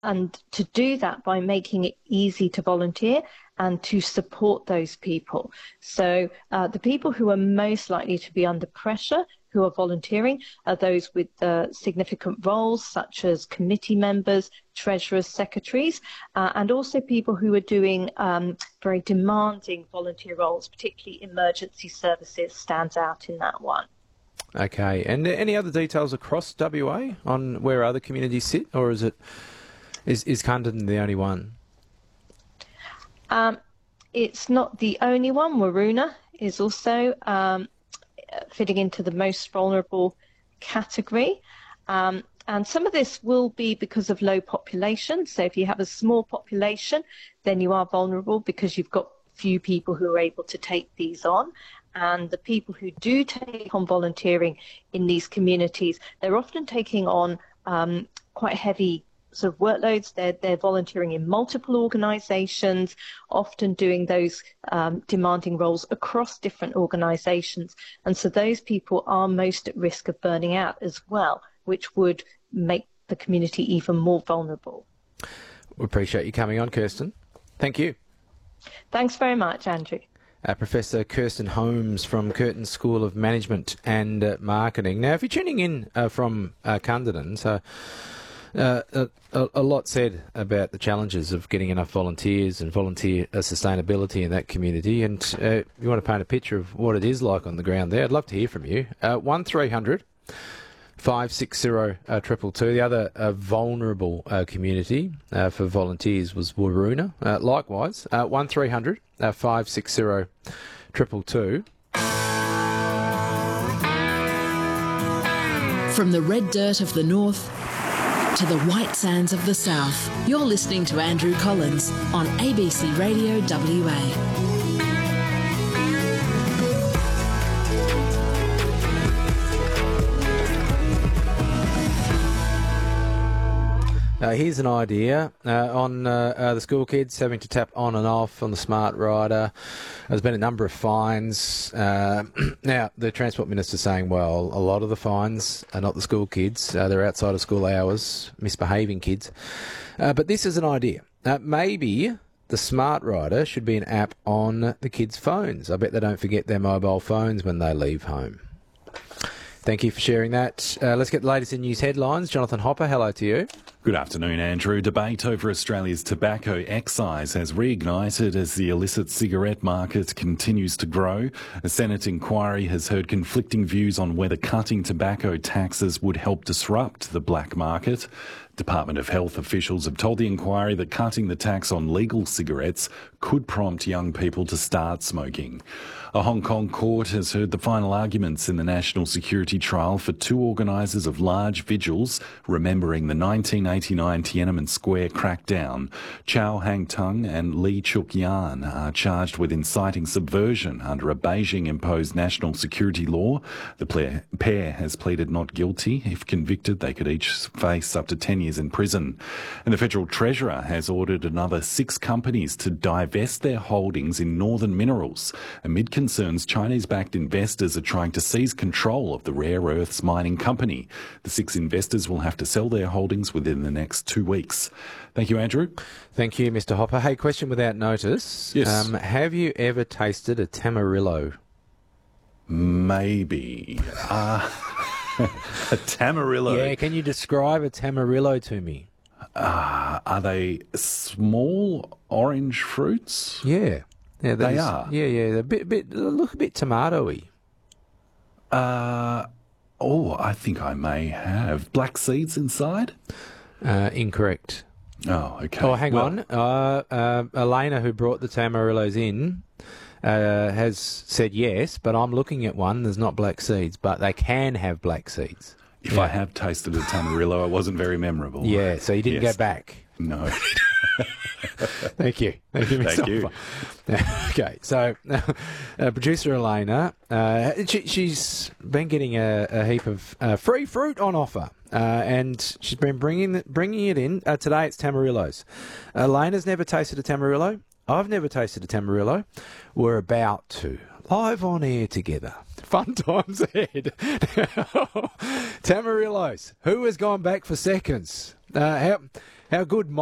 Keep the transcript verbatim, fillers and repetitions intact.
and to do that by making it easy to volunteer and to support those people. So uh, the people who are most likely to be under pressure who are volunteering are those with uh, significant roles, such as committee members, treasurers, secretaries, uh, and also people who are doing um, very demanding volunteer roles, particularly emergency services stands out in that one. Okay, and any other details across W A on where other communities sit, or is it is, is Cunderdin the only one? Um, it's not the only one. Waroona is also um, fitting into the most vulnerable category. Um, and some of this will be because of low population. So if you have a small population, then you are vulnerable because you've got few people who are able to take these on. And the people who do take on volunteering in these communities, they're often taking on um, quite heavy sort of workloads. They're, they're volunteering in multiple organisations, often doing those um, demanding roles across different organisations. And so those people are most at risk of burning out as well, which would make the community even more vulnerable. We appreciate you coming on, Kirsten. Thank you. Thanks very much, Andrew. Uh, Professor Kirsten Holmes from Curtin School of Management and uh, Marketing. Now, if you're tuning in uh, from uh, Cunderdin, so uh, a, a lot said about the challenges of getting enough volunteers and volunteer uh, sustainability in that community. And uh, if you want to paint a picture of what it is like on the ground there, I'd love to hear from you. Uh, one three hundred five six zero triple two. The other uh, vulnerable uh, community uh, for volunteers was Waroona. Uh, likewise, uh, one three hundred five six zero triple two. From the red dirt of the north to the white sands of the south, you're listening to Andrew Collins on A B C Radio W A. Uh, here's an idea uh, on uh, uh, the school kids having to tap on and off on the Smart Rider. There's been a number of fines. Uh, now, the Transport Minister's saying, well, a lot of the fines are not the school kids. Uh, they're outside of school hours, misbehaving kids. Uh, but this is an idea. Uh, maybe the Smart Rider should be an app on the kids' phones. I bet they don't forget their mobile phones when they leave home. Thank you for sharing that. Uh, let's get the latest in news headlines. Jonathan Hopper, hello to you. Good afternoon, Andrew. Debate over Australia's tobacco excise has reignited as the illicit cigarette market continues to grow. A Senate inquiry has heard conflicting views on whether cutting tobacco taxes would help disrupt the black market. Department of Health officials have told the inquiry that cutting the tax on legal cigarettes could prompt young people to start smoking. A Hong Kong court has heard the final arguments in the national security trial for two organisers of large vigils remembering the nineteen eighty-nine Tiananmen Square crackdown. Chow Hang-tung and Lee Chuk-yan are charged with inciting subversion under a Beijing-imposed national security law. The pair has pleaded not guilty. If convicted, they could each face up to ten years in prison. And the Federal Treasurer has ordered another six companies to divest their holdings in Northern Minerals amid concerns Chinese-backed investors are trying to seize control of the rare earths mining company. The six investors will have to sell their holdings within the next two weeks. Thank you, Andrew. Thank you, Mister Hopper. Hey, question without notice. Yes. Um, have you ever tasted a Tamarillo? Maybe. Uh, a Tamarillo. Yeah, can you describe a Tamarillo to me? Uh, are they small orange fruits? Yeah. Yeah, they is, are. Yeah, yeah, they're a bit, bit, they look a bit tomatoey. Uh, oh, I think I may have. Black seeds inside? Uh, incorrect. Oh, okay. Oh, hang well, on. Uh, uh, Elena, who brought the Tamarillos in, uh, has said yes, but I'm looking at one. There's not black seeds, but they can have black seeds. If yeah. I have tasted a Tamarillo, it wasn't very memorable. Yeah, so you didn't yes. go back. No. Thank you. Thank you, Mister Thank you. Okay, so uh, producer Elena, uh, she, she's been getting a, a heap of uh, free fruit on offer, uh, and she's been bringing bringing it in. Uh, today it's Tamarillos. Elena's never tasted a Tamarillo. I've never tasted a Tamarillo. We're about to. Live on air together. Fun times ahead. Tamarillos. Who has gone back for seconds? Uh, how, how good